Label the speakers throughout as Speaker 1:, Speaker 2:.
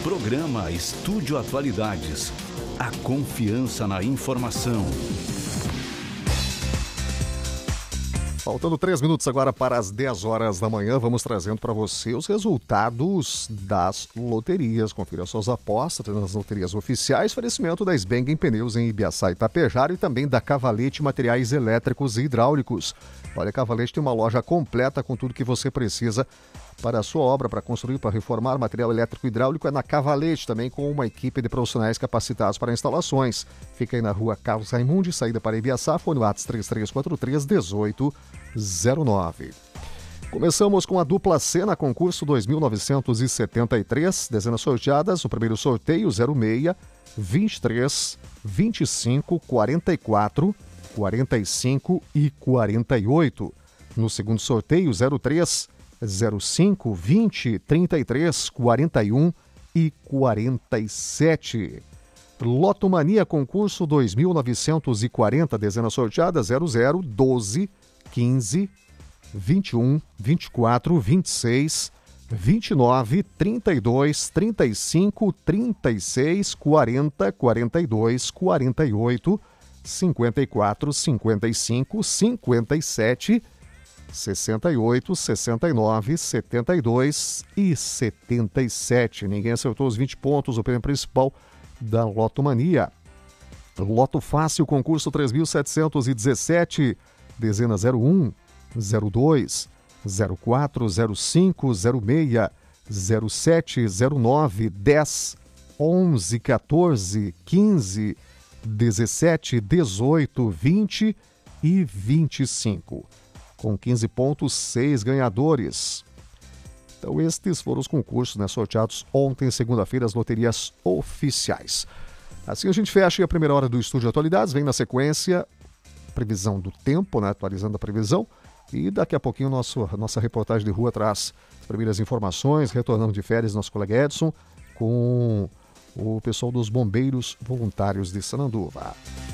Speaker 1: Programa Estúdio Atualidades. A confiança na informação.
Speaker 2: Faltando 3 minutos agora para as 10 horas da manhã, vamos trazendo para você os resultados das loterias. Confira suas apostas nas loterias oficiais, oferecimento da Sbeng Pneus em Ibiaçá e Tapejara e também da Cavalete Materiais Elétricos e Hidráulicos. Olha, a Cavalete tem uma loja completa com tudo que você precisa para a sua obra, para construir, para reformar. Material elétrico e hidráulico é na Cavalete, também com uma equipe de profissionais capacitados para instalações. Fica aí na rua Carlos Raimundi, saída para Ibiaçá, fone WhatsApp 3343-1809. Começamos com a dupla C na concurso 2973, dezenas sorteadas. O primeiro sorteio 06, 23, 25, 44, 45 e 48. No segundo sorteio 03, 05, 20, 33, 41 e 47. Loto Mania concurso 2940, dezenas sorteadas 00, 12, 15, 21, 24, 26, 29, 32, 35, 36, 40, 42, 48, 54, 55, 57, 68, 69, 72 e 77. Ninguém acertou os 20 pontos, o prêmio principal da Loto Mania. Loto Fácil, concurso 3.717, dezena 01, 02, 04, 05, 06, 07, 09, 10, 11, 14, 15, 17, 18, 20 e 25. Com 15 pontos, 6 ganhadores. Então, estes foram os concursos, sorteados ontem, segunda-feira, as loterias oficiais. Assim a gente fecha a primeira hora do Estúdio Atualidades. Vem na sequência previsão do tempo, atualizando a previsão. E daqui a pouquinho nossa reportagem de rua traz as primeiras informações, retornando de férias, nosso colega Edson, com o pessoal dos Bombeiros Voluntários de Sananduva.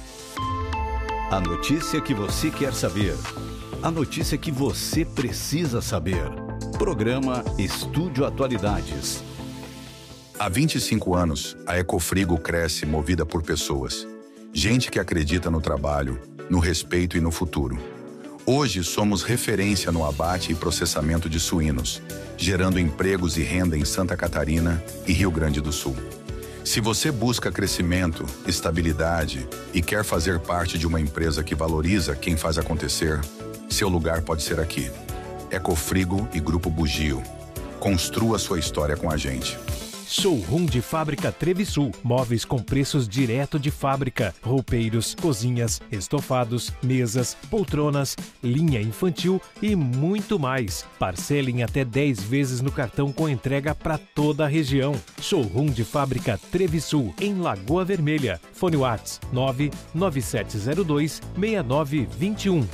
Speaker 1: A notícia que você quer saber. A notícia que você precisa saber. Programa Estúdio Atualidades.
Speaker 3: Há 25 anos, a Ecofrigo cresce movida por pessoas. Gente que acredita no trabalho, no respeito e no futuro. Hoje somos referência no abate e processamento de suínos, gerando empregos e renda em Santa Catarina e Rio Grande do Sul. Se você busca crescimento, estabilidade e quer fazer parte de uma empresa que valoriza quem faz acontecer, seu lugar pode ser aqui. Ecofrigo e Grupo Bugio. Construa sua história com a gente.
Speaker 4: Showroom de Fábrica Trevisul. Móveis com preços direto de fábrica. Roupeiros, cozinhas, estofados, mesas, poltronas, linha infantil e muito mais. Parcelem até 10 vezes no cartão com entrega para toda a região. Showroom de Fábrica Trevisul, em Lagoa Vermelha. Fone WhatsApp 99702-6921.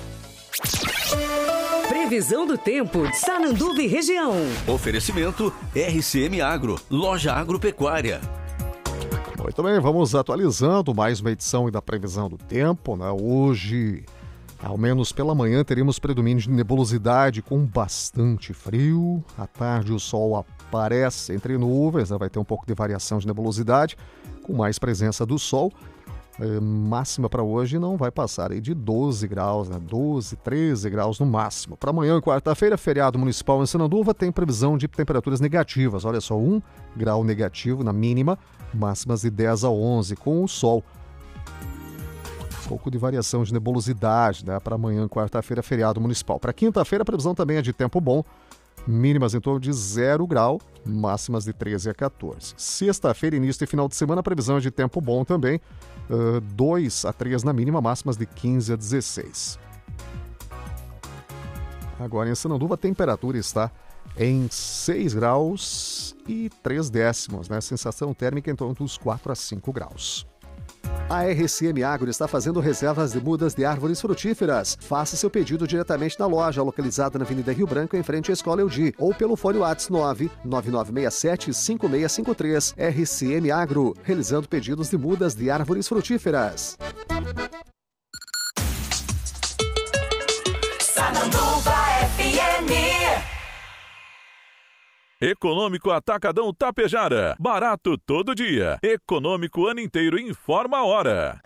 Speaker 5: Previsão do tempo de Sananduva e região.
Speaker 1: Oferecimento RCM Agro, loja agropecuária.
Speaker 2: Muito bem, vamos atualizando mais uma edição da previsão do tempo. Hoje, ao menos pela manhã, teremos predomínio de nebulosidade com bastante frio. À tarde o sol aparece entre nuvens, vai ter um pouco de variação de nebulosidade, com mais presença do sol. Máxima para hoje não vai passar aí de 12 graus, 12, 13 graus no máximo. Para amanhã e quarta-feira, feriado municipal em Sananduva, tem previsão de temperaturas negativas. Olha só, 1 grau negativo na mínima, máximas de 10 a 11, com o sol. Um pouco de variação de nebulosidade, para amanhã e quarta-feira, feriado municipal. Para quinta-feira, a previsão também é de tempo bom, mínimas em torno de 0 grau, máximas de 13 a 14. Sexta-feira, início e final de semana, a previsão é de tempo bom também, 2 a 3 na mínima, máximas de 15 a 16. Agora em Sananduva a temperatura está em 6 graus e 3 décimos, sensação térmica em torno dos 4 a 5 graus. A RCM Agro está fazendo reservas de mudas de árvores frutíferas. Faça seu pedido diretamente na loja, localizada na Avenida Rio Branco, em frente à Escola Eudi, ou pelo fone WhatsApp 99967-5653. RCM Agro, realizando pedidos de mudas de árvores frutíferas.
Speaker 6: Sananduva FM. Econômico Atacadão Tapejara. Barato todo dia. Econômico ano inteiro. Informa a hora.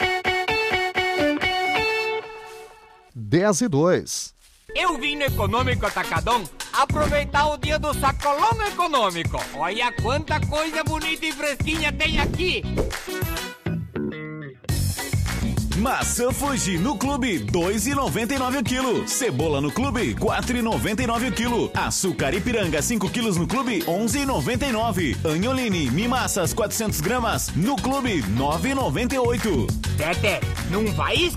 Speaker 2: 10:02.
Speaker 7: Eu vim no Econômico Atacadão aproveitar o dia do sacolão econômico. Olha quanta coisa bonita e fresquinha tem aqui.
Speaker 8: Maçã Fuji no Clube, R$ 2,99 o quilo. Cebola no Clube, R$ 4,99 o quilo. Açúcar Ipiranga, 5 quilos no Clube, R$ 11,99. Anholine, Mimassas, 400 gramas, no Clube, R$ 9,98.
Speaker 7: Tete, não vai